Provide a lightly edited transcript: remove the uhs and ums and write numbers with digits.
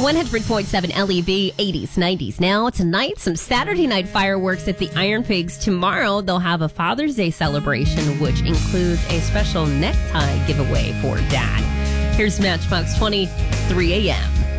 100.7 LEV, 80s, 90s. Now, tonight, some Saturday night fireworks at the Iron Pigs. Tomorrow, they'll have a Father's Day celebration, which includes a special necktie giveaway for Dad. Here's Matchbox 20, 3 a.m.